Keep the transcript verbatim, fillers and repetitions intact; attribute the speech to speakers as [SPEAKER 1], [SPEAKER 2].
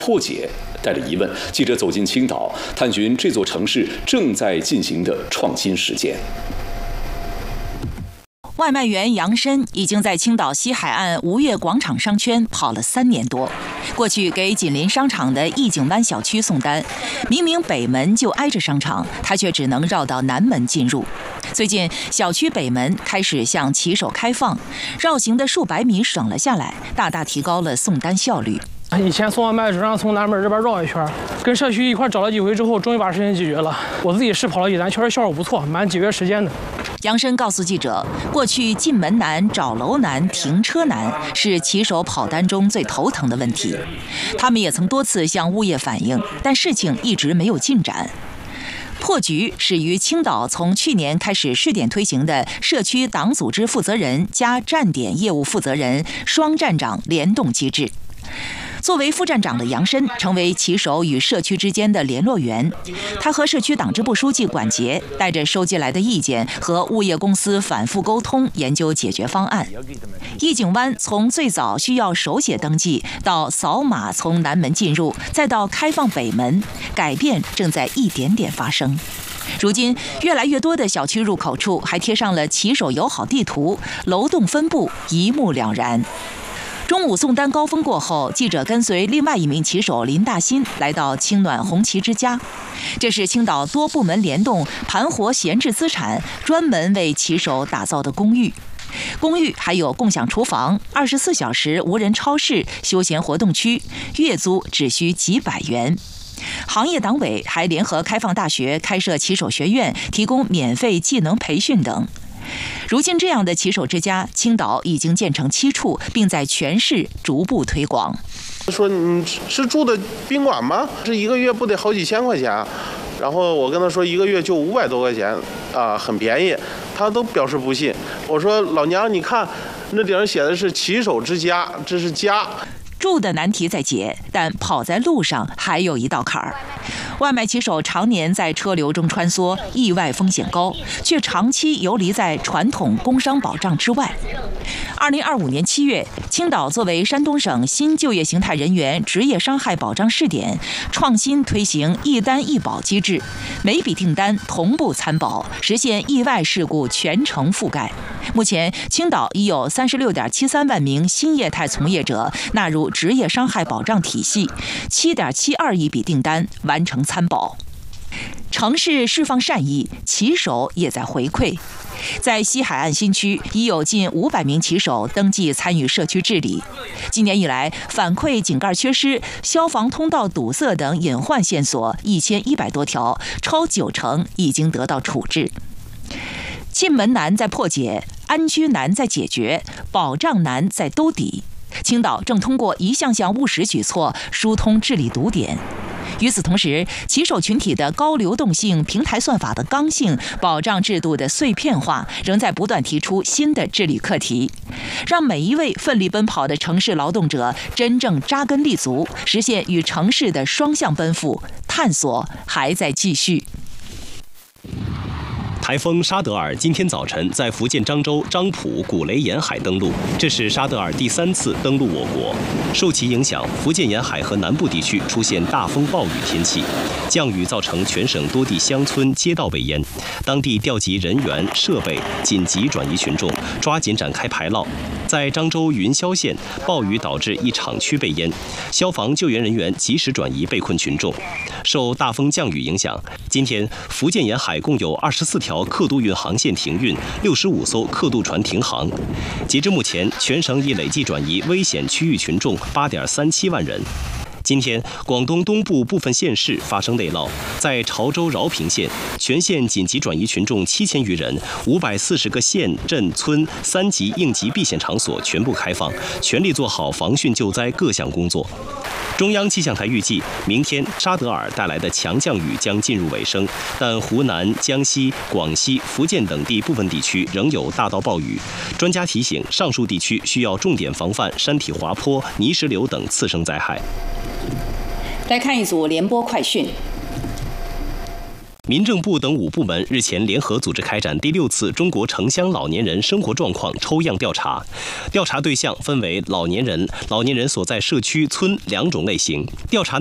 [SPEAKER 1] 破解带着疑问，记者走进青岛，探寻这座城市正在进行的创新实践。
[SPEAKER 2] 外卖员杨申已经在青岛西海岸吴越广场商圈跑了三年多。过去给紧邻商场的义景湾小区送单，明明北门就挨着商场，他却只能绕到南门进入。最近，小区北门开始向骑手开放，绕行的数百米省了下来，大大提高了送单效率。
[SPEAKER 3] 以前送外卖只让从南门这边绕一圈，跟社区一块找了几回之后，终于把事情解决了。我自己试跑了一单，确实效果不错，蛮节约时间的。
[SPEAKER 2] 杨申告诉记者，过去进门难、找楼难、停车难是骑手跑单中最头疼的问题。他们也曾多次向物业反映，但事情一直没有进展。破局始于青岛从去年开始试点推行的社区党组织负责人加站点业务负责人双站长联动机制。作为副站长的杨申成为骑手与社区之间的联络员，他和社区党支部书记管杰带着收集来的意见和物业公司反复沟通，研究解决方案。义景湾从最早需要手写登记，到扫码从南门进入，再到开放北门，改变正在一点点发生。如今，越来越多的小区入口处还贴上了骑手友好地图，楼栋分布一目了然。中午送单高峰过后，记者跟随另外一名骑手林大新来到青暖红旗之家，这是青岛多部门联动盘活闲置资产，专门为骑手打造的公寓。公寓还有共享厨房、二十四小时无人超市、休闲活动区，月租只需几百元。行业党委还联合开放大学开设骑手学院，提供免费技能培训等。如今，这样的骑手之家，青岛已经建成七处，并在全市逐步推广。
[SPEAKER 4] 说你是住的宾馆吗？这一个月不得好几千块钱？然后我跟他说一个月就五百多块钱，啊，很便宜。他都表示不信。我说老娘，你看那顶上写的是骑手之家，这是家。
[SPEAKER 2] 住的难题在解，但跑在路上还有一道坎儿。外卖骑手常年在车流中穿梭，意外风险高，却长期游离在传统工伤保障之外。二零二五年七月，青岛作为山东省新就业形态人员职业伤害保障试点，创新推行一单一保机制，每笔订单同步参保，实现意外事故全程覆盖。目前，青岛已有三十六点七三万名新业态从业者纳入职业伤害保障体系，七点七二亿笔订单完成参保。城市释放善意，骑手也在回馈。在西海岸新区，已有近五百名骑手登记参与社区治理。今年以来，反馈井盖缺失、消防通道堵塞等隐患线索一千一百多条，超九成已经得到处置。进门难在破解，安居难在解决，保障难在兜底。青岛正通过一项项务实举措疏通治理堵点。与此同时，骑手群体的高流动性、平台算法的刚性、保障制度的碎片化，仍在不断提出新的治理课题，让每一位奋力奔跑的城市劳动者真正扎根立足，实现与城市的双向奔赴，探索还在继续。
[SPEAKER 5] 台风沙德尔今天早晨在福建漳州、漳浦、古雷沿海登陆，这是沙德尔第三次登陆我国。受其影响，福建沿海和南部地区出现大风暴雨天气，降雨造成全省多地乡村街道被淹，当地调集人员、设备，紧急转移群众，抓紧展开排涝。在漳州云霄县，暴雨导致一厂区被淹，消防救援人员及时转移被困群众。受大风降雨影响，今天福建沿海共有二十四条客渡运航线停运，六十五艘客渡船停航。截至目前，全省已累计转移危险区域群众八点三七万人。今天，广东东部部分县市发生内涝，在潮州饶平县，全县紧急转移群众七千余人，五百四十个县镇村三级应急避险场所全部开放，全力做好防汛救灾各项工作。中央气象台预计，明天沙德尔带来的强降雨将进入尾声，但湖南、江西、广西、福建等地部分地区仍有大到暴雨。专家提醒，上述地区需要重点防范山体滑坡、泥石流等次生灾害。
[SPEAKER 2] 来看一组联播快讯。
[SPEAKER 5] 民政部等五部门日前联合组织开展第六次中国城乡老年人生活状况抽样调查，调查对象分为老年人、老年人所在社区村两种类型。调查